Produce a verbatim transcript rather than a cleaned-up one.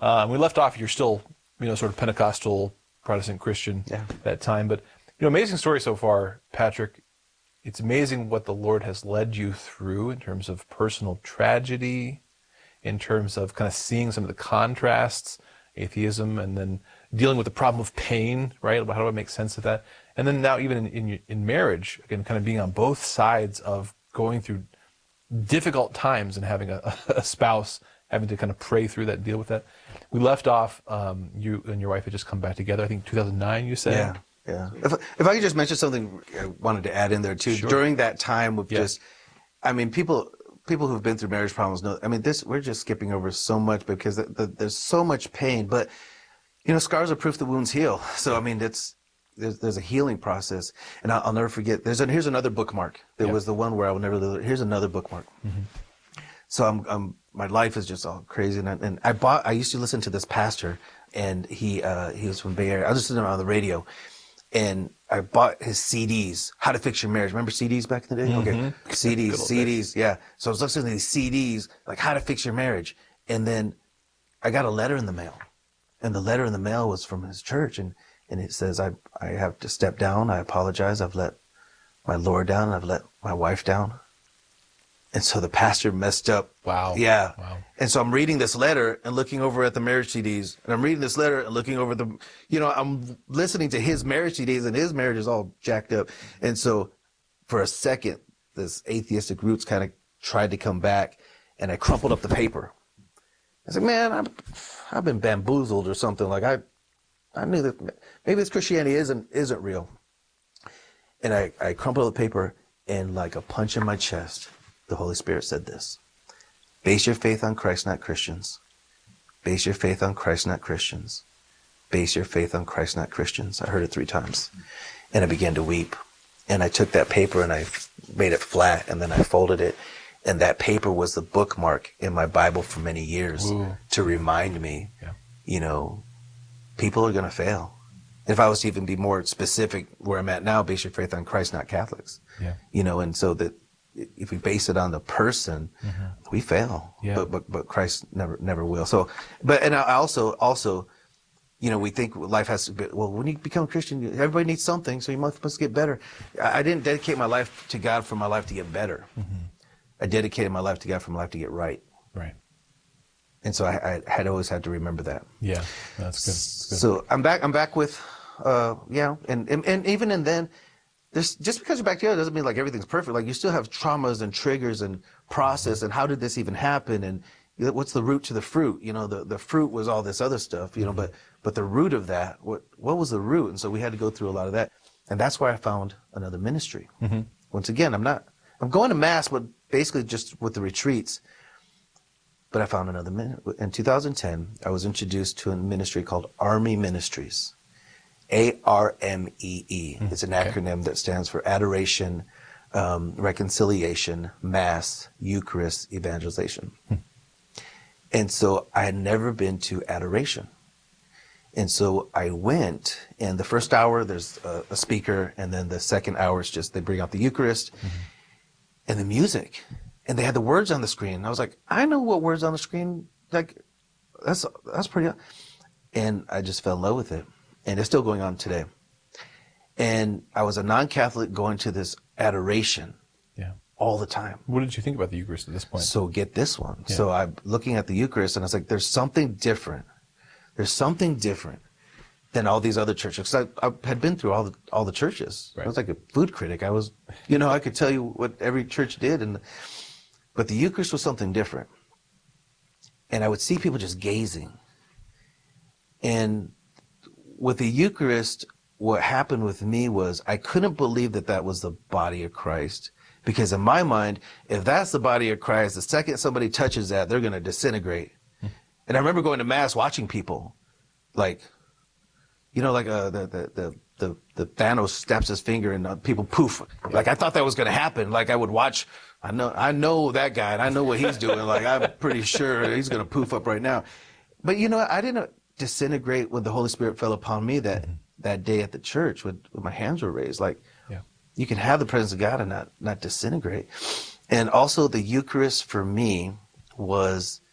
Um, we left off, you're still, you know, sort of Pentecostal, Protestant Christian yeah. at that time. But, you know, amazing story so far, Patrick. It's amazing what the Lord has led you through in terms of personal tragedy, in terms of kind of seeing some of the contrasts, atheism, and then dealing with the problem of pain, right? How do I make sense of that? And then now even in, in, in marriage, again, kind of being on both sides of going through difficult times and having a, a spouse having to kind of pray through that, deal with that. We left off, um, you and your wife had just come back together, I think two thousand nine, you said? Yeah. Yeah. If, if I could just mention something I wanted to add in there too. Sure. During that time of yeah. just, I mean, people people who've been through marriage problems know, I mean, this, we're just skipping over so much because the, the, there's so much pain, but, you know, scars are proof the wounds heal. So, I mean, it's, there's, there's a healing process. And I'll, I'll never forget, there's a, here's another bookmark. There yep. was the one where I will never, here's another bookmark. Mm-hmm. So I'm, I'm, my life is just all crazy. And I, and I bought, I used to listen to this pastor, and he, uh, he was from Bay Area. I was listening to him on the radio. And I bought his C Ds, How to Fix Your Marriage. Remember C Ds back in the day? Mm-hmm. Okay. C Ds, C Ds, yeah. So I was listening to these C Ds, like How to Fix Your Marriage. And then I got a letter in the mail. And the letter in the mail was from his church. And, and it says, I, I have to step down. I apologize. I've let my Lord down. I've let my wife down. And so the pastor messed up. Wow. Yeah. Wow. And so I'm reading this letter and looking over at the marriage C Ds. And I'm reading this letter and looking over the, you know, I'm listening to his marriage C Ds, and his marriage is all jacked up. And so for a second, this atheistic roots kind of tried to come back, and I crumpled up the paper. I said, man, I'm, I've been bamboozled or something. Like I, I knew that maybe this Christianity isn't, isn't real. And I, I crumpled up the paper, and like a punch in my chest, the Holy Spirit said this: base your faith on Christ, not Christians. Base your faith on Christ, not Christians. Base your faith on Christ, not Christians. I heard it three times. And I began to weep. And I took that paper and I made it flat, and then I folded it. And that paper was the bookmark in my Bible for many years. Ooh. To remind me, yeah. you know, people are going to fail. If I was to even be more specific where I'm at now, base your faith on Christ, not Catholics. Yeah. You know, and so that, if we base it on the person, mm-hmm. we fail, yeah. but, but, but Christ never, never will. So, but, and I also, also, you know, we think life has to be, well, when you become a Christian, everybody needs something, so you must, must get better. I, I didn't dedicate my life to God for my life to get better. Mm-hmm. I dedicated my life to God for my life to get right. Right. And so I, I had always had to remember that. Yeah, that's good. That's good. So I'm back, I'm back with, uh, yeah, and, and, and even in then, There's, just because you're back together doesn't mean like everything's perfect. Like you still have traumas and triggers and process, and how did this even happen, and what's the root to the fruit? You know, the, the fruit was all this other stuff, you know, but but the root of that, what what was the root? And so we had to go through a lot of that, and that's where I found another ministry. Mm-hmm. Once again, I'm not I'm going to mass, but basically just with the retreats. But I found another ministry. In two thousand ten, I was introduced to a ministry called Army Ministries. A R M E E. It's an okay. acronym that stands for Adoration, um, Reconciliation, Mass, Eucharist, Evangelization. Hmm. And so I had never been to adoration. And so I went, and the first hour there's a, a speaker, and then the second hour is just they bring out the Eucharist mm-hmm. and the music. And they had the words on the screen. And I was like, I know what words on the screen, like, that's that's pretty. And I just fell in love with it. And it's still going on today. And I was a non-Catholic going to this adoration yeah. all the time. What did you think about the Eucharist at this point? So get this one. Yeah. So I'm looking at the Eucharist, and I was like, there's something different. There's something different than all these other churches. Because I, I had been through all the, all the churches. Right. I was like a food critic. I was, you know, I could tell you what every church did. And but the Eucharist was something different. And I would see people just gazing. And with the Eucharist, what happened with me was I couldn't believe that that was the body of Christ. Because in my mind, if that's the body of Christ, the second somebody touches that, they're going to disintegrate. Hmm. And I remember going to Mass watching people, like, you know, like uh, the, the, the, the, the Thanos snaps his finger and uh, people poof. Like, I thought that was going to happen. Like, I would watch, I know, I know that guy and I know what he's doing. Like, I'm pretty sure he's going to poof up right now. But, you know, I didn't disintegrate when the Holy Spirit fell upon me that, mm-hmm. that day at the church when, when my hands were raised. Like, yeah. you can have the presence of God and not, not disintegrate. And also the Eucharist for me was